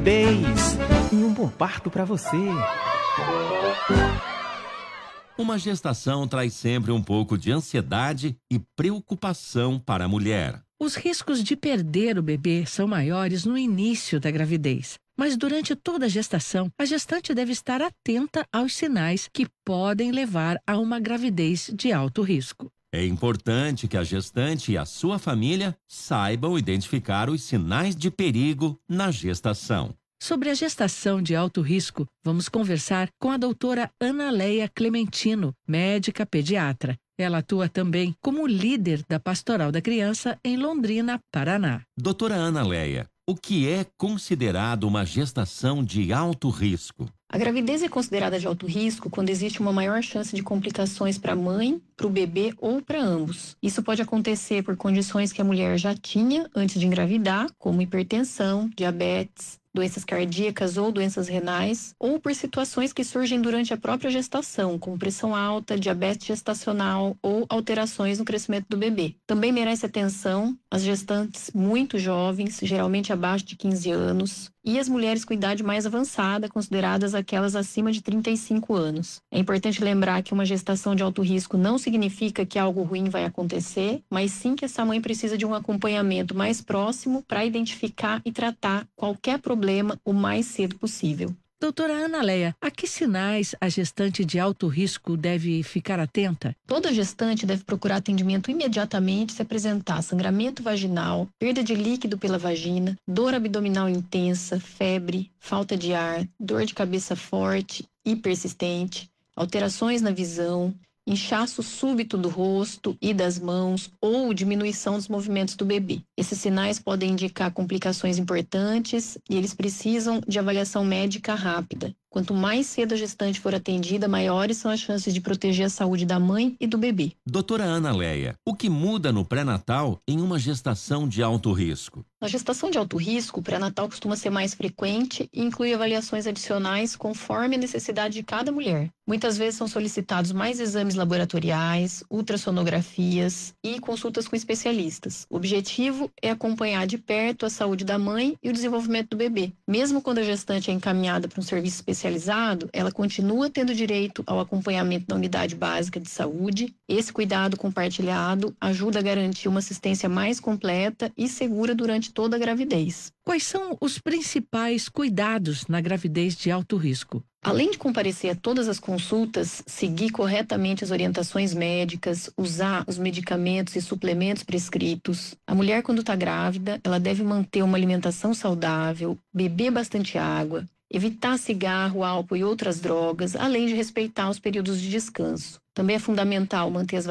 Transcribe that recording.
gravidez e um bom parto para você. Uma gestação traz sempre um pouco de ansiedade e preocupação para a mulher. Os riscos de perder o bebê são maiores no início da gravidez. Mas durante toda a gestação, a gestante deve estar atenta aos sinais que podem levar a uma gravidez de alto risco. É importante que a gestante e a sua família saibam identificar os sinais de perigo na gestação. Sobre a gestação de alto risco, vamos conversar com a doutora Ana Leia Clementino, médica pediatra. Ela atua também como líder da Pastoral da Criança em Londrina, Paraná. Doutora Ana Leia, o que é considerado uma gestação de alto risco? A gravidez é considerada de alto risco quando existe uma maior chance de complicações para a mãe, para o bebê ou para ambos. Isso pode acontecer por condições que a mulher já tinha antes de engravidar, como hipertensão, diabetes, doenças cardíacas ou doenças renais, ou por situações que surgem durante a própria gestação, como pressão alta, diabetes gestacional ou alterações no crescimento do bebê. Também merece atenção as gestantes muito jovens, geralmente abaixo de 15 anos, e as mulheres com idade mais avançada, consideradas aquelas acima de 35 anos. É importante lembrar que uma gestação de alto risco não significa que algo ruim vai acontecer, mas sim que essa mãe precisa de um acompanhamento mais próximo para identificar e tratar qualquer problema o mais cedo possível. Doutora Ana Leia, a que sinais a gestante de alto risco deve ficar atenta? Toda gestante deve procurar atendimento imediatamente se apresentar sangramento vaginal, perda de líquido pela vagina, dor abdominal intensa, febre, falta de ar, dor de cabeça forte e persistente, alterações na visão, inchaço súbito do rosto e das mãos ou diminuição dos movimentos do bebê. Esses sinais podem indicar complicações importantes e eles precisam de avaliação médica rápida. Quanto mais cedo a gestante for atendida, maiores são as chances de proteger a saúde da mãe e do bebê. Doutora Ana Leia, o que muda no pré-natal em uma gestação de alto risco? Na gestação de alto risco, o pré-natal costuma ser mais frequente e inclui avaliações adicionais conforme a necessidade de cada mulher. Muitas vezes são solicitados mais exames laboratoriais, ultrassonografias e consultas com especialistas. O objetivo é acompanhar de perto a saúde da mãe e o desenvolvimento do bebê. Mesmo quando a gestante é encaminhada para um serviço especializado, ela continua tendo direito ao acompanhamento da unidade básica de saúde. Esse cuidado compartilhado ajuda a garantir uma assistência mais completa e segura durante toda a gravidez. Quais são os principais cuidados na gravidez de alto risco? Além de comparecer a todas as consultas, seguir corretamente as orientações médicas, usar os medicamentos e suplementos prescritos. A mulher, quando está grávida, ela deve manter uma alimentação saudável, beber bastante água, evitar cigarro, álcool e outras drogas, além de respeitar os períodos de descanso. Também é fundamental manter as